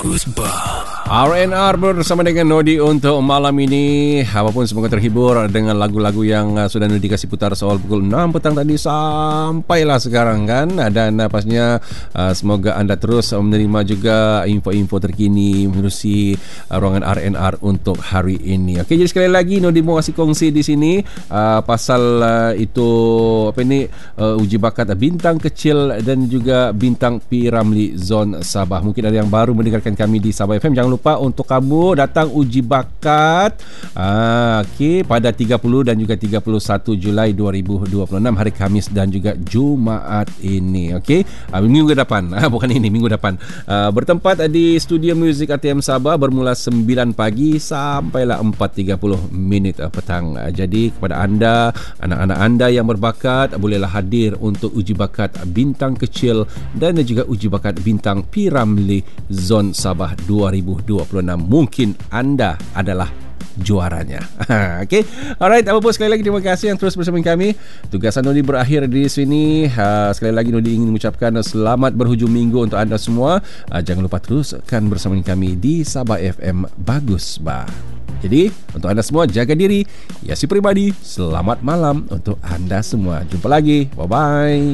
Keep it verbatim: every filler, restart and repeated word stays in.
Bagus Bah. R and R bersama dengan Nodi untuk malam ini. Apapun semoga terhibur dengan lagu-lagu yang uh, sudah Nodi kasih putar soal pukul enam petang tadi sampailah sekarang kan. Dan uh, pastinya uh, semoga anda terus menerima juga info-info terkini menerusi uh, ruangan R and R untuk hari ini. Okey, jadi sekali lagi Nodi mau kasih kongsi di sini uh, pasal uh, itu apa ini uh, uji bakat bintang kecil dan juga bintang P. Ramlee Zon Sabah. Mungkin ada yang baru mendengarkan kami di Sabah F M. Jangan lupa untuk kamu datang uji bakat ah, okay, pada tiga puluh dan juga tiga puluh satu Julai dua ribu dua puluh enam, hari Khamis dan juga Jumaat ini. Okey, ah, minggu depan ah, bukan ini, minggu depan ah, bertempat di Studio Muzik A T M Sabah bermula sembilan pagi sampailah empat tiga puluh minit petang. Ah, jadi kepada anda, anak-anak anda yang berbakat, bolehlah hadir untuk uji bakat bintang kecil dan juga uji bakat bintang P. Ramlee Zon Sabah dua ribu dua puluh enam. Mungkin anda adalah juaranya. Okey. Alright, apa pun sekali lagi terima kasih yang terus bersama kami. Tugasan Nodi berakhir di sini. Uh, sekali lagi Nodi ingin mengucapkan selamat berhujung minggu untuk anda semua. Uh, jangan lupa teruskan bersama kami di Sabah F M Bagus Bah. Jadi, untuk anda semua jaga diri. Yasi pribadi, selamat malam untuk anda semua. Jumpa lagi. Bye-bye.